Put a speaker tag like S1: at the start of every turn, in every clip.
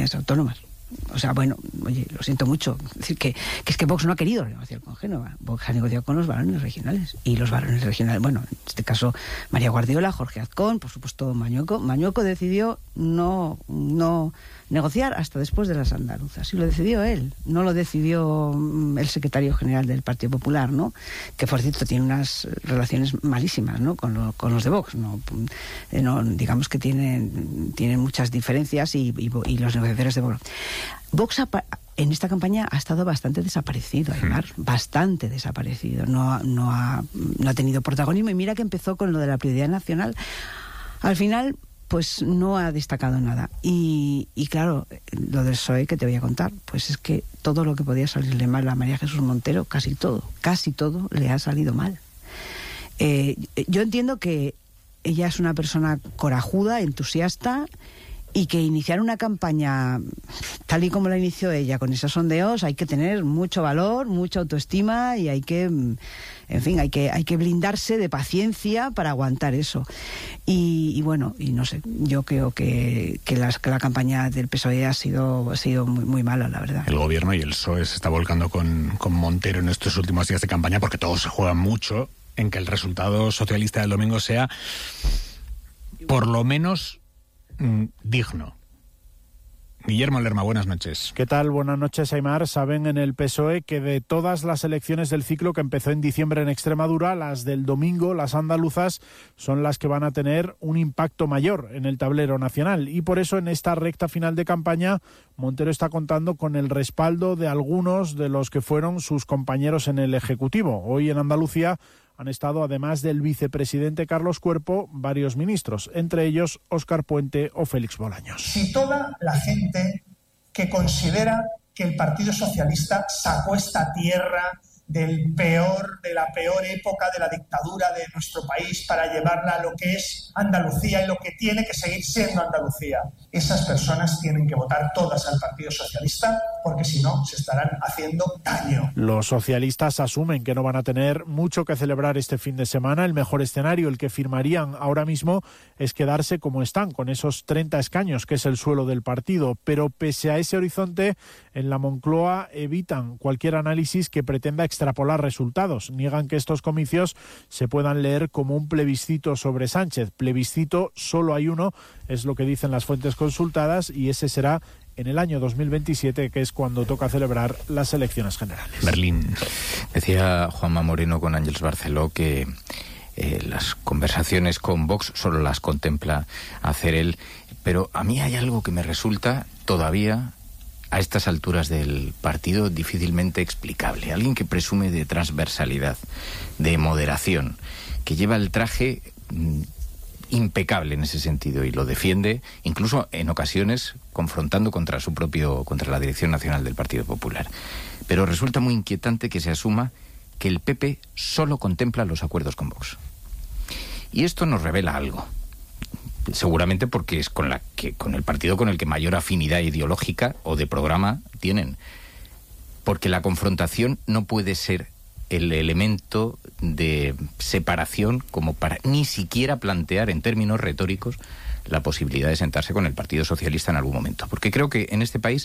S1: comunidades autónomas. O sea, bueno, oye, lo siento mucho. Es decir, que es que Vox no ha querido negociar con Génova. Vox ha negociado con los varones regionales. Y los varones regionales, bueno, en este caso María Guardiola, Jorge Azcón, por supuesto Mañueco. Mañueco decidió no negociar hasta después de las andaluzas. Y lo decidió él. No lo decidió el secretario general del Partido Popular, ¿no? Que, por cierto, tiene unas relaciones malísimas, ¿no? Con los de Vox, ¿no? Digamos que tienen muchas diferencias y los negociadores de Vox. Vox en esta campaña ha estado bastante desaparecido, Aymar, bastante desaparecido. No ha tenido protagonismo, y mira que empezó con lo de la prioridad nacional. Al final, pues no ha destacado nada. Y claro, lo del PSOE que te voy a contar, pues es que todo lo que podía salirle mal a María Jesús Montero, casi todo le ha salido mal. Yo entiendo que ella es una persona corajuda, entusiasta, y que iniciar una campaña tal y como la inició ella, con esos sondeos, hay que tener mucho valor, mucha autoestima, y hay que, en fin, hay que blindarse de paciencia para aguantar eso. Y bueno, y no sé, yo creo que la campaña del PSOE ha sido muy, muy mala, la verdad.
S2: El gobierno y el PSOE se está volcando con Montero en estos últimos días de campaña, porque todos se juegan mucho en que el resultado socialista del domingo sea por lo menos digno. Guillermo Lerma, buenas noches.
S3: ¿Qué tal? Buenas noches, Aymar. Saben en el PSOE que de todas las elecciones del ciclo que empezó en diciembre en Extremadura, las del domingo, las andaluzas, son las que van a tener un impacto mayor en el tablero nacional. Y por eso en esta recta final de campaña, Montero está contando con el respaldo de algunos de los que fueron sus compañeros en el Ejecutivo. Hoy en Andalucía han estado, además del vicepresidente Carlos Cuerpo, varios ministros, entre ellos Óscar Puente o Félix Bolaños.
S4: Si toda la gente que considera que el Partido Socialista sacó esta tierra de la peor época de la dictadura de nuestro país para llevarla a lo que es Andalucía y lo que tiene que seguir siendo Andalucía, esas personas tienen que votar todas al Partido Socialista, porque si no se estarán haciendo daño.
S3: Los socialistas asumen que no van a tener mucho que celebrar este fin de semana. El mejor escenario, el que firmarían ahora mismo, es quedarse como están, con esos 30 escaños, que es el suelo del partido. Pero pese a ese horizonte, en la Moncloa evitan cualquier análisis que pretenda extrapolar resultados. Niegan que estos comicios se puedan leer como un plebiscito sobre Sánchez. Plebiscito solo hay uno, es lo que dicen las fuentes consultadas, y ese será en el año 2027, que es cuando toca celebrar las elecciones generales.
S2: Berlín.
S5: Decía Juanma Moreno con Ángeles Barceló que las conversaciones con Vox solo las contempla hacer él, pero a mí hay algo que me resulta todavía, a estas alturas del partido, difícilmente explicable. Alguien que presume de transversalidad, de moderación, que lleva el traje impecable en ese sentido y lo defiende, incluso en ocasiones confrontando contra la Dirección Nacional del Partido Popular. Pero resulta muy inquietante que se asuma que el PP solo contempla los acuerdos con Vox. Y esto nos revela algo. Seguramente porque es con el partido con el que mayor afinidad ideológica o de programa tienen. Porque la confrontación no puede ser el elemento de separación como para ni siquiera plantear en términos retóricos la posibilidad de sentarse con el Partido Socialista en algún momento. Porque creo que en este país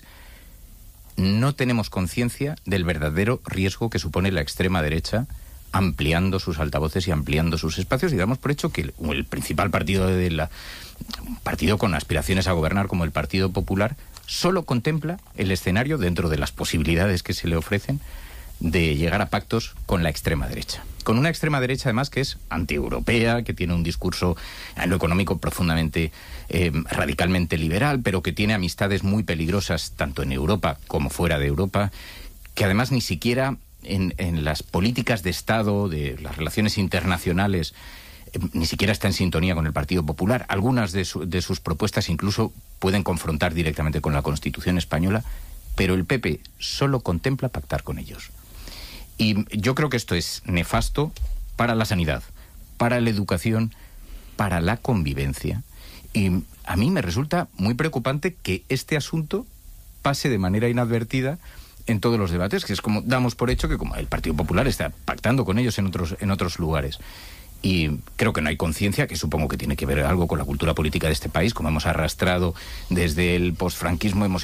S5: no tenemos conciencia del verdadero riesgo que supone la extrema derecha ampliando sus altavoces y ampliando sus espacios, y damos por hecho que el principal partido un partido con aspiraciones a gobernar como el Partido Popular solo contempla el escenario, dentro de las posibilidades que se le ofrecen, de llegar a pactos con la extrema derecha. Con una extrema derecha, además, que es antieuropea, que tiene un discurso en lo económico profundamente, radicalmente liberal, pero que tiene amistades muy peligrosas tanto en Europa como fuera de Europa, que además ni siquiera en las políticas de Estado, de las relaciones internacionales, ni siquiera está en sintonía con el Partido Popular. Algunas de sus propuestas incluso pueden confrontar directamente con la Constitución española, pero el PP solo contempla pactar con ellos. Y yo creo que esto es nefasto para la sanidad, para la educación, para la convivencia. Y a mí me resulta muy preocupante que este asunto pase de manera inadvertida en todos los debates, que es como damos por hecho que como el Partido Popular está pactando con ellos en otros lugares. Y creo que no hay conciencia, que supongo que tiene que ver algo con la cultura política de este país, como hemos arrastrado desde el posfranquismo, hemos